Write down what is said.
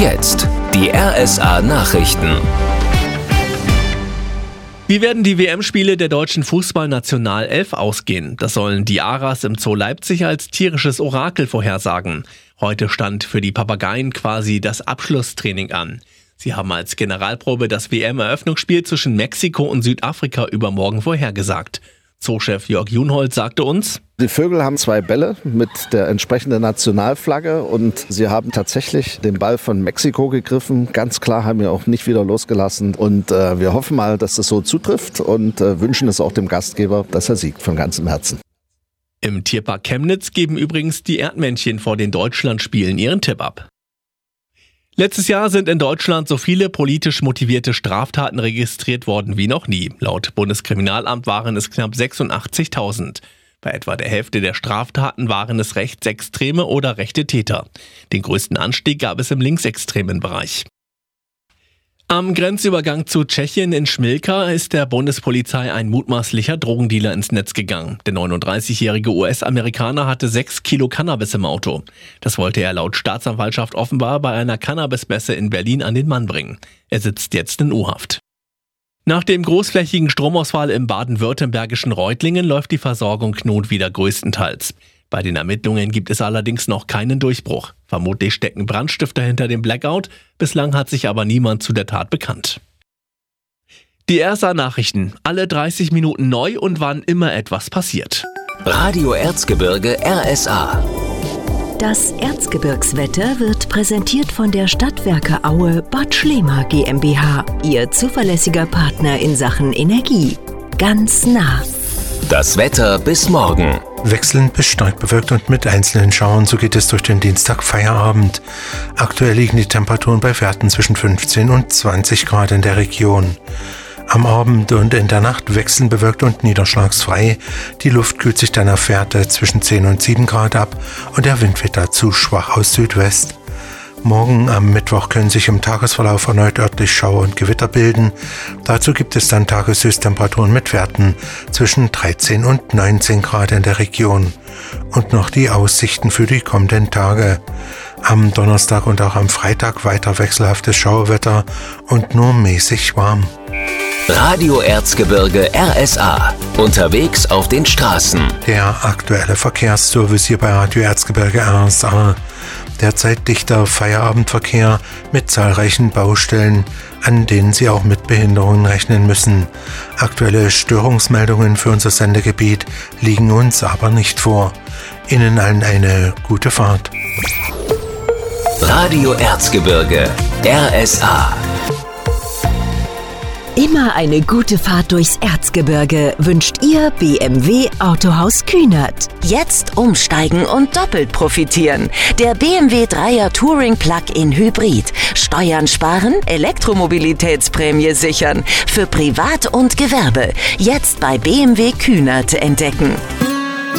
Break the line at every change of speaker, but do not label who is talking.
jetzt die RSA Nachrichten.
Wie werden die WM-Spiele der deutschen Fußballnationalelf ausgehen? Das sollen die Aras im Zoo Leipzig als tierisches Orakel vorhersagen. Heute stand für die Papageien quasi das Abschlusstraining an. Sie haben als Generalprobe das WM-Eröffnungsspiel zwischen Mexiko und Südafrika übermorgen vorhergesagt. Zoochef Jörg Junhold sagte uns:
Die Vögel haben 2 Bälle mit der entsprechenden Nationalflagge und sie haben tatsächlich den Ball von Mexiko gegriffen. Ganz klar, haben wir auch nicht wieder losgelassen und wir hoffen mal, dass das so zutrifft und wünschen es auch dem Gastgeber, dass er siegt von ganzem Herzen.
Im Tierpark Chemnitz geben übrigens die Erdmännchen vor den Deutschlandspielen ihren Tipp ab. Letztes Jahr sind in Deutschland so viele politisch motivierte Straftaten registriert worden wie noch nie. Laut Bundeskriminalamt waren es knapp 86.000. Bei etwa der Hälfte der Straftaten waren es rechtsextreme oder rechte Täter. Den größten Anstieg gab es im linksextremen Bereich. Am Grenzübergang zu Tschechien in Schmilka ist der Bundespolizei ein mutmaßlicher Drogendealer ins Netz gegangen. Der 39-jährige US-Amerikaner hatte 6 Kilo Cannabis im Auto. Das wollte er laut Staatsanwaltschaft offenbar bei einer Cannabismesse in Berlin an den Mann bringen. Er sitzt jetzt in U-Haft. Nach dem großflächigen Stromausfall im baden-württembergischen Reutlingen läuft die Versorgung nun wieder größtenteils. Bei den Ermittlungen gibt es allerdings noch keinen Durchbruch. Vermutlich stecken Brandstifter hinter dem Blackout. Bislang hat sich aber niemand zu der Tat bekannt. Die RSA Nachrichten. Alle 30 Minuten neu und wann immer etwas passiert.
Radio Erzgebirge RSA.
Das Erzgebirgswetter wird präsentiert von der Stadtwerke Aue Bad Schlema GmbH. Ihr zuverlässiger Partner in Sachen Energie. Ganz nah.
Das Wetter bis morgen.
Wechselnd bis stark bewölkt und mit einzelnen Schauern, so geht es durch den Dienstag Feierabend. Aktuell liegen die Temperaturen bei Werten zwischen 15 und 20 Grad in der Region. Am Abend und in der Nacht wechselnd bewölkt und niederschlagsfrei. Die Luft kühlt sich dann auf Werte zwischen 10 und 7 Grad ab und der Wind wird dazu schwach aus Südwest. Morgen am Mittwoch können sich im Tagesverlauf erneut örtlich Schauer und Gewitter bilden. Dazu gibt es dann Tageshöchsttemperaturen mit Werten zwischen 13 und 19 Grad in der Region. Und noch die Aussichten für die kommenden Tage. Am Donnerstag und auch am Freitag weiter wechselhaftes Schauerwetter und nur mäßig warm.
Radio Erzgebirge RSA. Unterwegs auf den Straßen.
Der aktuelle Verkehrsservice hier bei Radio Erzgebirge RSA. Derzeit dichter Feierabendverkehr mit zahlreichen Baustellen, an denen Sie auch mit Behinderungen rechnen müssen. Aktuelle Störungsmeldungen für unser Sendegebiet liegen uns aber nicht vor. Ihnen allen eine gute Fahrt.
Radio Erzgebirge RSA.
Immer eine gute Fahrt durchs Erzgebirge wünscht Ihr BMW Autohaus Kühnert.
Jetzt umsteigen und doppelt profitieren. Der BMW 3er Touring Plug-in Hybrid. Steuern sparen, Elektromobilitätsprämie sichern. Für Privat und Gewerbe. Jetzt bei BMW Kühnert entdecken.